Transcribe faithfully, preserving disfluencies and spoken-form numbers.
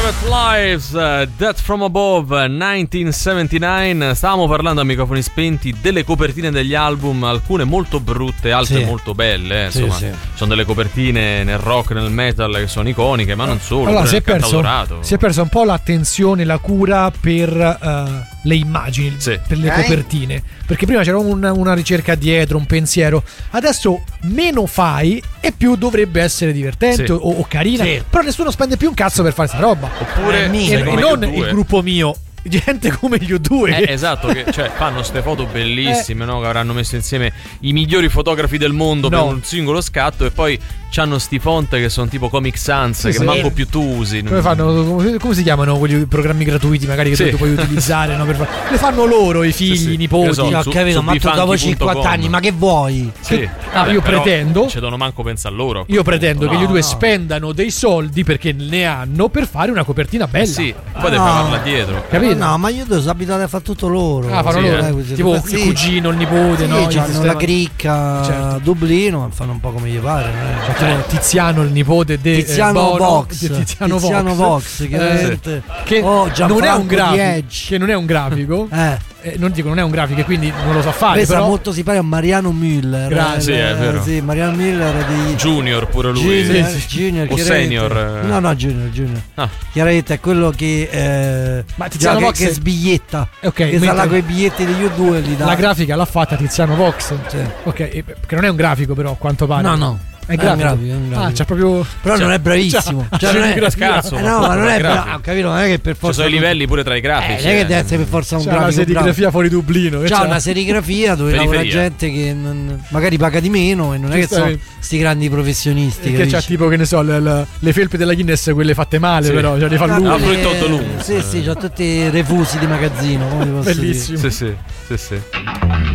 Private Lives, uh, Death from Above, millenovecentosettantanove. Stavamo parlando a microfoni spenti delle copertine degli album, alcune molto brutte, altre sì. molto belle. Eh, insomma, sì, sì. sono delle copertine nel rock, nel metal che sono iconiche, ma non solo. Allora, si è, perso, cantautorato. si è perso un po' l'attenzione, la cura per uh, le immagini, sì. per le eh? copertine. Perché prima c'era una, una ricerca dietro, un pensiero. Adesso meno fai e più dovrebbe essere divertente sì. o, o carina. Sì. Però nessuno spende più un cazzo per fare sta roba. Oppure Eh, E, e come non gli U due. il gruppo mio, gente come gli U due. Eh, che- esatto, che cioè, fanno ste foto bellissime, no? Che avranno messo insieme i migliori fotografi del mondo No. per un singolo scatto e poi c'hanno sti font che sono tipo Comic Sans, Sì, che sì. manco più tu usi. Come fanno? Come, come si chiamano quegli programmi gratuiti magari che Sì. tu puoi utilizzare? No, per fa- le fanno loro i figli, Sì, sì. i nipoti. Io so, Ho su- capito, su ma tu bifunky dopo punto cinquanta com. anni, ma che vuoi? Sì. Ah, Vabbè, io però pretendo- non ci devono manco pensare loro. Io pretendo No, che gli U due no. spendano dei soldi perché ne hanno per fare una copertina bella. Eh sì, poi devi No. farla dietro. Capito? No, ma io due sono abituati a fare tutto loro. Ah, fanno Sì, loro. eh. così, Tipo sì. il cugino, il nipote, Sì, no? Il hanno sistema- la cricca Certo. a Dublino, fanno un po' come gli pare. eh. Cioè, tipo Tiziano, il nipote di Tiziano Vox, Tiziano, Tiziano Vox, Vox, chiaramente. che Oh, non è Gianfranco un grafico, Dieggi. che non è un grafico. Eh, eh, non dico non è un grafico e quindi non lo sa fare, questo però molto si pare a Mariano Müller. Grazie. eh, Sì, è vero. Sì, Mariano Müller di Junior pure lui. Junior, Sì, sì. Junior, O chiaramente. senior, eh. No, no, Junior, Junior. Ah. Chiaramente è quello che eh, Ma Tiziano già che, Vox che è- sbiglietta. Ok, che mentre- sta là con i biglietti degli U due li dà. la grafica l'ha fatta Tiziano Vox. Sì. Ok, e- che non è un grafico però, a quanto pare. No, no. È È un grafico. grafico, è un grafico. Ah, c'è proprio Però Cioè, non è bravissimo. c'ha- Cioè, c'ha non è, scenografia. Cazzo, eh, ma no, ma non è grafico. bravo, capito? Non è che per Ci forza sono i livelli pure tra i Eh, grafici. non è che eh. deve essere per forza un c'è una grafico bravo. serigrafia fuori Dublino. che C'ha c'ha- una serigrafia dove lavora Periferia. gente che non- magari paga di meno e non è che sono Giustamente. sti grandi professionisti. che c'ha capisci? tipo, che ne so, le, le- le felpe della Guinness, quelle fatte male, Sì. però, cioè le fa Ah, lui. Ah, quelle- Fruitto Lungs. Sì, sì, c'ha tutti i refusi di magazzino. Come ti posso Bellissimo. Sì, sì, sì, sì.